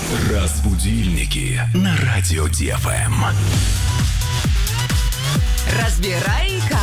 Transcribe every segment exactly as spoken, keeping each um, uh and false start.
Разбудильники на радио Ди Эф Эм. Разбирай-ка.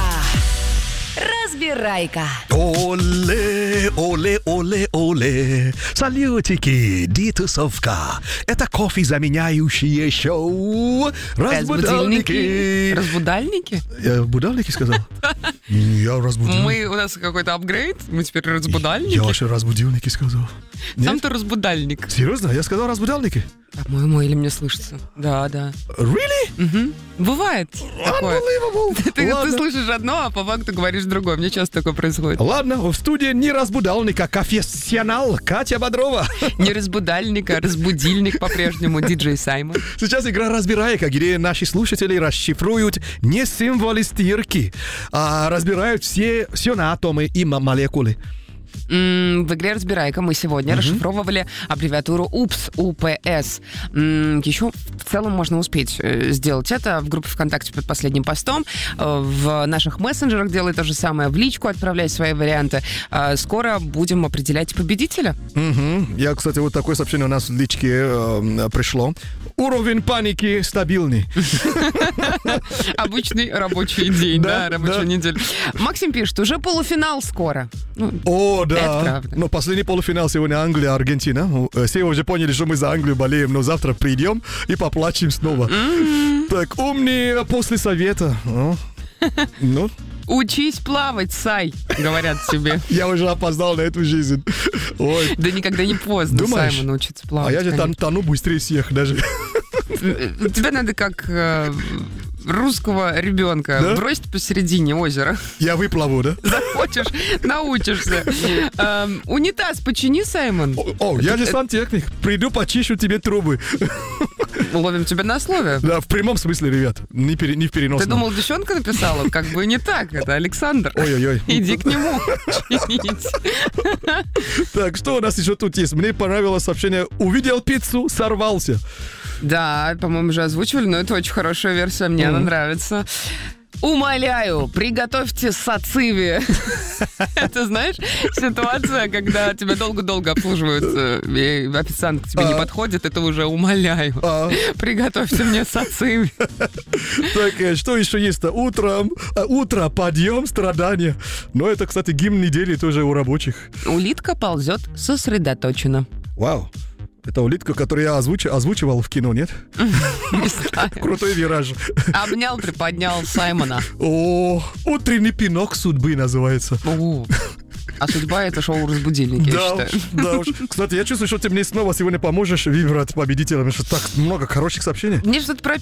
Разбирай-ка. Оле, оле, оле, оле. Салютики, Дитусовка. Это кофе заменяющее шоу. Разбудальники. Разбудальники? Я будальники сказал? Я разбудил. Мы, у нас какой-то апгрейд, мы теперь разбудальники. Я вообще разбудилники сказал. Сам-то разбудальник. Серьезно? Я сказал разбудальники? По-моему, или мне слышится. Да, да. Really? Угу. Бывает такое. Unbelievable. Ты, ты, Ладно. ты слышишь одно, а по факту говоришь другое. Мне часто такое происходит. Ладно, в студии не разбудальник, а профессионал Катя Бодрова. Не разбудальник, а разбудильник по-прежнему. Диджей Саймон. Сейчас игра «Разбирайка», где наши слушатели расшифруют не символы стирки, а разбирают все, все на атомы и м- молекулы. М, В игре «Разбирайка» мы сегодня расшифровывали аббревиатуру УПС, У П С. М, Еще в целом можно успеть э, сделать это в группе ВКонтакте под последним постом. Э, В наших мессенджерах делай то же самое. В личку отправляй свои варианты. Э, Скоро будем определять победителя. Мгм. Я, кстати, вот такое сообщение у нас в личке э, пришло. Уровень паники стабильный. Обычный рабочий день, Да, да, рабочая да. неделя. Максим пишет, уже полуфинал скоро. Ну, О, Это да. правда. Но последний полуфинал сегодня Англия, Аргентина. Ну, э, Все уже поняли, что мы за Англию болеем, но завтра придем и поплачем снова. Так, умные после совета. О. Ну, Учись плавать, Сай, говорят тебе. я уже опоздал на эту жизнь. Ой. Да никогда не поздно, Думаешь? Саймон, учиться плавать. А я же конечно. тон- тону быстрее всех даже. Тебе надо как э, русского ребенка Да? бросить посередине озера. Я выплыву, да? Захочешь, научишься. Эм, Унитаз почини, Саймон. О, я же сантехник. Приду, почищу тебе трубы. Ловим тебя на слове. Да, в прямом смысле, ребят. Не, пере- не в Ты переносном. думал, девчонка написала? Как бы не так. Это Александр. Ой-ой-ой. Иди к нему чинить. Так, что у нас еще тут есть? Мне понравилось сообщение. Увидел пиццу, сорвался. Да, по-моему, уже озвучивали, но это очень хорошая версия, мне она нравится. Умоляю, приготовьте сациви. Это, знаешь, ситуация, когда тебя долго-долго обслуживают, э, и официант к тебе не А. подходит, это уже умоляю. А. Приготовьте мне сациви. Так, э, что еще есть-то? Утром, а, утро, подъем, страдания. Но это, кстати, гимн недели тоже у рабочих. Улитка ползет сосредоточенно. Вау. Это улитка, которую я озвуч- озвучивал в кино, нет? Не знаю. Крутой вираж. Обнял, приподнял Саймона. О, утренний пинок судьбы называется. У. А судьба — это шоу «Разбудильники», я Да считаю. уж, да уж. Кстати, я чувствую, что ты мне снова сегодня поможешь выбрать победителя, потому что так много хороших сообщений. Мне что-то про